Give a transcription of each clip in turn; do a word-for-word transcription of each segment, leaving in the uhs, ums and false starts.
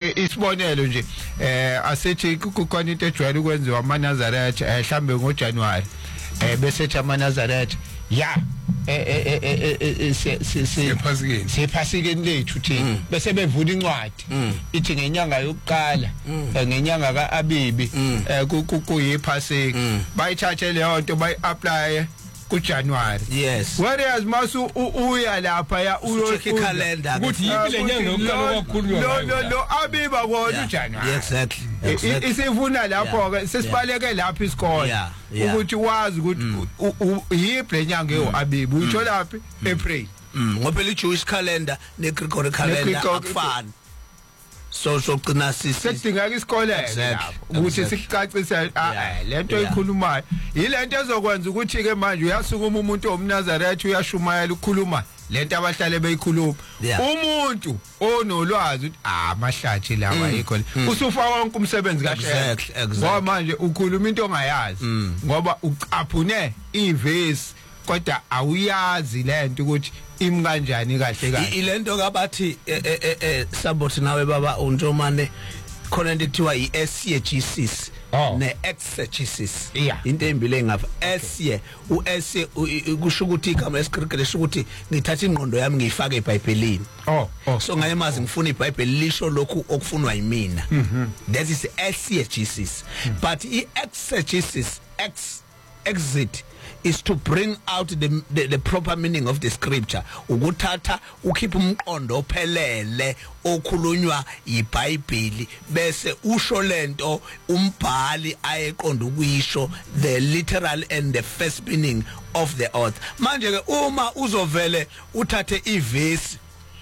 isibonelo nje eh asethi kukhona into ejwayele ukwenziwa amaNazaretha mhlambe ngoJanuary eh bese ethi amaNazaretha ya eh eh eh sephasikeni sephasikeni lethu thina bese bevula incwadi ithi ngenyanga yokuqala ngenyanga kaAbibi kuyiphasika bayithathe leyo nto bayi-apply kuJanuary. Yes. Whereas masu uya lapha ya uyo calendar ukuthi yiphi nyanga yokuqala kakhulu lo lo lo Abiba kodwa uJanuary. Exactly. Isivuna lapho ke sesibaleke lapha isikole ukuthi wazi ukuthi yiphi lenyanga yo Abiba uyithola laphi April. Ngoba le Jewish calendar ne Gregorian calendar akufani. So so qina sisi sidinga isikole lapho ukuthi sikucacise lento eyikhulumayo yilento ezokwenza ukuthi ke manje uyasukuma umuntu omNazaretha uyashumayela ukukhuluma lento abahlale beyikhuluma umuntu onolwazi ukuthi ah mahlathi lawa yikho usufa wonke umsebenzi kahle ngoba manje ukhuluma into ongayazi ngoba uqaphune ivesi kodwa awuyazi lento ukuthi imi kanjani kahle kahle ilento kabathi eh sabothi nawe baba uNjomane khona into ethiwa i-exegesis ne-exegesis into embile engapha esye uesye kusho ukuthi igama lesiGrike lesho ukuthi ngithatha ingqondo yami ngiyifake eBhayibhelini so ngaye mazi ngifuna iBhayibheli lisho lokhu okufunwa yimina that is exegesis but i-exegesis ex exit is to bring out the, the the proper meaning of the scripture ukuthatha ukhipha umqondo ophelele okhulunywa yiBhayibheli bese usho lento umbhali ayeqonda ukuyisho the literal and the first meaning of the author manje ke uma uzovele uthathe ivesi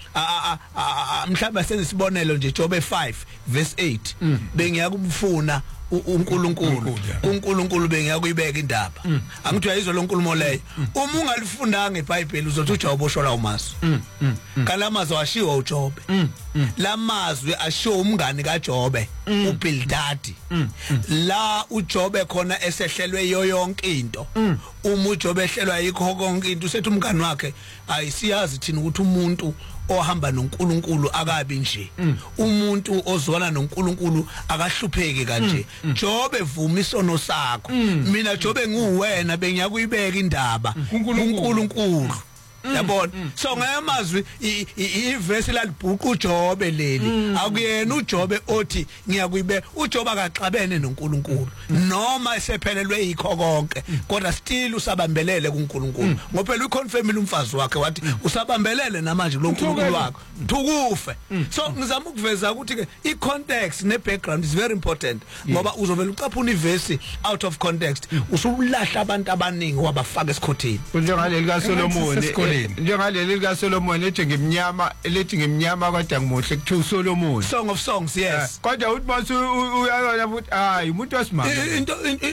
mhlawumbe senzisibonelo nje Jobe five verse eight bengiyakufuna uNkulunkulu uNkulunkulu bengiyakuyibeka indaba angithi uyayizwa lo nkulumo leyo uma ungalifundanga iBhayibheli uzothi uJobe ushola umaso kalamazo ashiwa uJobe lamazwi ashiwa umngani kaJobe uBildad la uJobe khona esehlelwe yoyonke into uma uJobe ehlelwa yikho konke into usethi umngani wakhe ayisiyazi thina ukuthi umuntu ohamba noNkulunkulu akabi nje umuntu ozwana noNkulunkulu akahlupheki kanje Jobe vuma isono sakho mina Jobe nguwena bengiyakuyibeka indaba uNkulunkulu yabona so ngayamazwi ivesi lalibhuqa uJobe leli akuyena uJobe othi ngiyakuyibeka uJobe akaxabene noNkulunkulu noma esephelelwe yikho konke kodwa still usabambelele kuNkulunkulu ngoba phela uconfirmile umfazi wakhe wathi usabambelele namanje lo nkulunkulu wakho thukufe so ngizama ukuveza ukuthi ke icontext nebackground is very important ngoba uzovela ucaphuna ivesi out of context usulahla abantu abaningi wabafaka esikhotheni njengaleli kaSolomon njengaleli lika Solomon ethi ngimnyama elethi ngimnyama kodwa ngimuhle kuthiwa uSolomon Song of Songs yes kodwa uthi mase uyayona futhi hayi umuntu wasimanga into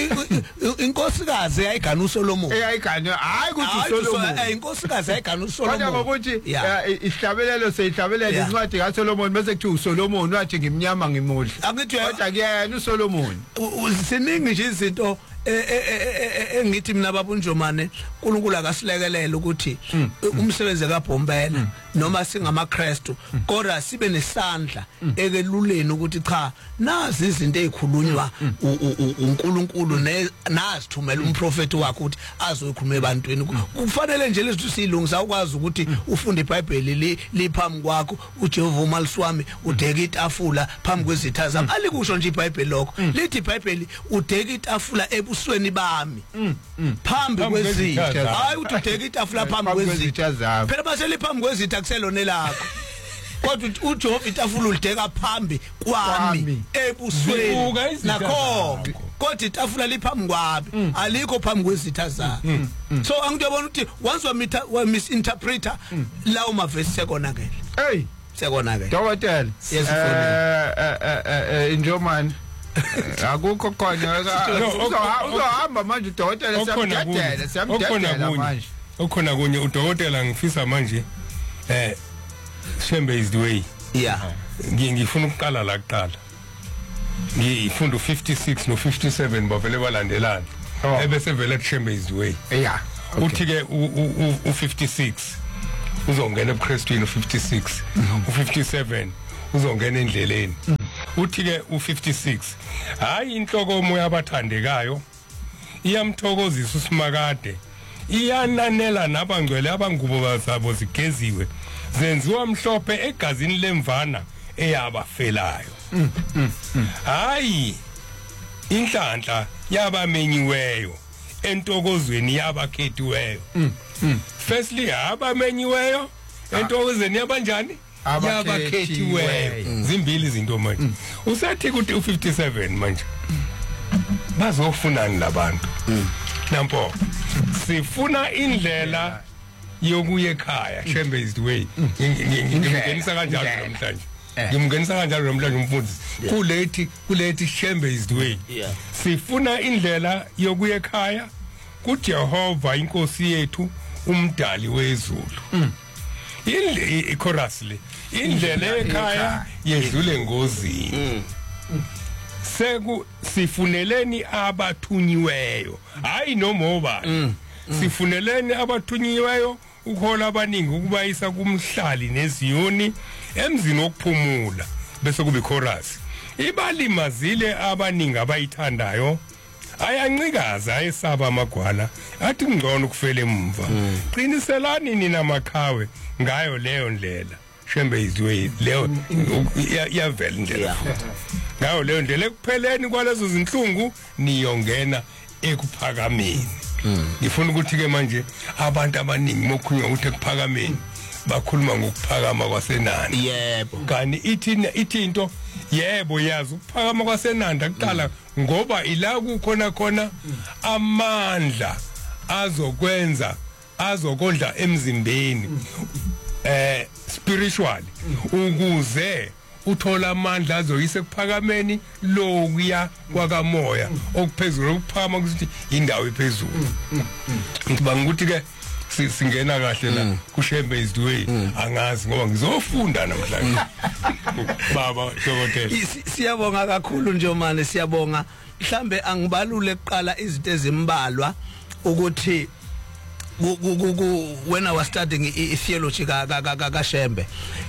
inkosikazi ayigana uSolomon eyayigana hayi ukuthi uSolomon eh inkosikazi ayigana uSolomon kodwa ngokuthi ihlabelelo seyihlabelela incwadi kaSolomon bese kuthiwa uSolomon wathi ngimnyama ngimuhle angithi kodwa kuyena uSolomon siningi nje izinto engithi mina baba uNjomane uNkulunkulu akasilekelele ukuthi umsebenzi kaBhombela noma singamaKristu kodwa sibe nesandla ekeluleni ukuthi cha nazi izinto ezikhulunywa uNkulunkulu nazithumela umprofeti wakhe ukuthi azoyikhuluma ebantwini kufanele nje lezithi silungisa ukwazi ukuthi ufunde iBhayibheli liphambi kwakho uJehova uMaliswami udeka itafula phambi kwezitha zami alikusho nje iBhayibheli lokho lithi iBhayibheli udeka itafula ebusweni bami phambi kwezitha hayi uthi udeka itafula phambi kwezitha zami phela baseli phambi kwezitha kuselone lakho kodwa uJehova itafula ulideka phambi kwami ebusweni nakho kodwa itafula liphambi kwami alikho phambi kwezitha zami so angiyabona ukuthi once wa misinterpreter lawo mavesi sekonakele hey sekonakele dokotela eh eh Njomane akukho khona uzohamba manje udokotela siyamdedela siyamdedela manje okhona kunye udokotela ngifisa manje eh Shembe is the way yeah ngifuna ukuqala la kuqala ngifunda u56 no57 bavele balandelana ebese vele Shembe is the way yeah uthi ke u56 uzongena eBukristwini u56 u57 uzongena endleleni uthi ke u fifty-six hayi inhloko moya abathandekayo iyamthokozisa uSimakade iyananela nabangcwele abangubo bazabo zigeziwe zenziwa mhlophe egazini lemvana eyabafelayo hayi inhlanhla yabamenyiweyo entokozweni yabakhethiweyo firstly abamenyiweyo entokozweni yabanjani yabakhethiweyo zimbili izinto manje usethi ukuthi u fifty-seven manje bazofunani labantu nampo sifuna indlela yokuye ekhaya Shembe is the way ngingenisa kanjalo namhlanje ngimngenisa kanjalo namhlanje umfundisi kulethi kulethi Shembe is the way sifuna indlela yokuye ekhaya kuJehova inkosi yethu umdali wezulu ile chorus le indlela ekhaya yedlule ngozini seku sifuneleni abathunyiweyo hayi nomoba sifuneleni abathunyiweyo ukhola abaningi ukubayisa kumhlali neziyoni emzini okuphumula bese kube chorus ibalimazile abaningi abayithandayo ayancikaza ayesaba amagwala athi ngcono ukufela emva qiniselani nina makhawe ngayo leyo ndlela Shembe is the way leyo yavela indlela futhi ngayo leyo ndlela ekupheleni kwalezo zinhlungu niyongena ekuphakameni ngifuna ukuthi ke manje abantu abaningi mokhunywa ukuthi ekuphakameni bakhuluma ngokuphakama kwasenandi yebo kani ithi ithi into yebo yazi ukuphakama kwasenanda kuqala ngoba ila kukhona khona amandla azokwenza azokondla emzimbeni eh spiritually ukuze uthola amandla azoyise kuphakameni lokuya kwakamoya okuphezulu ukuphakama ukuthi indawo ephezulu ngibanga ukuthi ke singena kahle la kuShembe is the way angazi ngoba ngizofunda namhlanje baba dokotela siyabonga kakhulu nje manje siyabonga mhlambe angibalule kuqala izinto ezimbalwa ukuthi when I was studying theology ka ka Shembe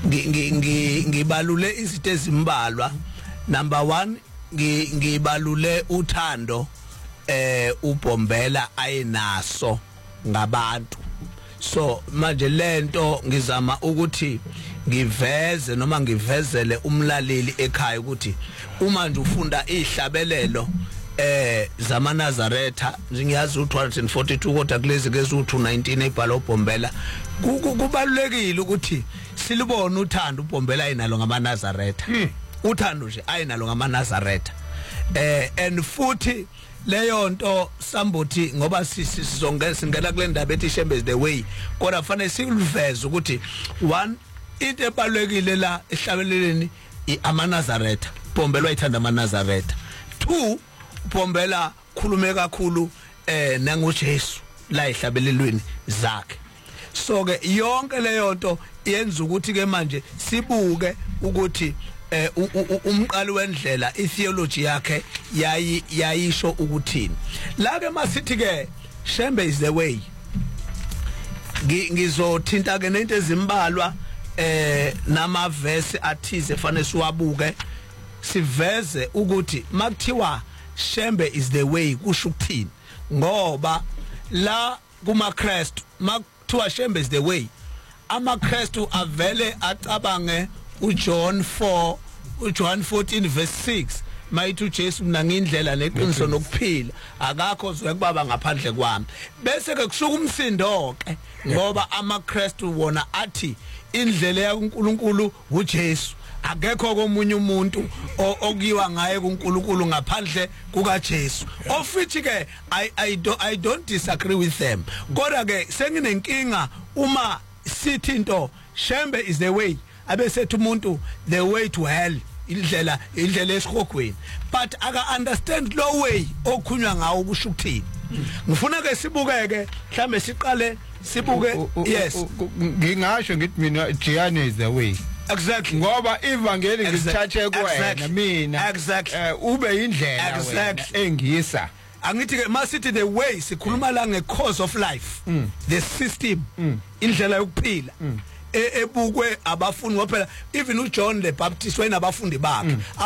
ngibalule izinto ezimbalwa number one ngibalule uthando eh uBombela ayinaso ngabantu so manje lento ngizama ukuthi ngiveze noma ngivezele umlaleli ekhaya ukuthi uma nje ufunda ihlabelelo eh zamaNazaretha ngiyazi u two forty-two kodwa kulezi ke u two nineteen ebhala uBombela kubalulekile ukuthi silibone uthando uBombela ayinalo ngamaNazaretha uthando nje ayinalo ngamaNazaretha eh and futhi leyo nto somebody ngoba sizongena singena kule ndaba ethi Shembe is the way kodwa fanele siluveze ukuthi one into ebalekile la ehlabeleleni iAmaNazaretha Bombela ayithanda amaNazaretha two Bombela khulume kakhulu eh nangoJesu la ehlabelelweni zakhe so ke yonke leyo nto yenza ukuthi ke manje sibuke ukuthi eh umqali wendlela itheology yakhe yayi yayisho ukuthini la ke masithi ke Shembe is the way ngizothinta ke nento ezimbalwa eh nama verse athize fanele siwabuke siveze ukuthi makuthiwa Shembe is the way kusho ukuthini ngoba la kuma Christ makuthiwa Shembe is the way ama Christ avele acabange uJohn four uJohn fourteen verse six mayithi uJesu mina ngindlela neqiniso nokuphila akakho zwe kubaba ngaphandle kwami bese ke kusuka umsindo ke ngoba ama Christ wona athi indlela yakuNkulunkulu uJesu akekho komunye umuntu okuyiwa ngaye kuNkulunkulu ngaphandle kukaJesu ofithi ke I I don't I don't disagree with them kodwa ke senginenkinga uma sithi into Shembe is the way abesethu umuntu the way to hell indlela indlela esihogweni but aka understand lo way okhunywa ngawo kusho ukuthini ngifuna ke sibukeke mhlambe siqale sibuke yes ngingasho ngithi mina Gianni is the way exactly ngoba ivangeli ngithathe kuwena mina ube indlela wena engisa angithi ke masithi the way sikhuluma la nge cause of life the system indlela yokuphila ebukwe abafundi ngoba phela even uJohn the Baptist wayena abafundi bakhe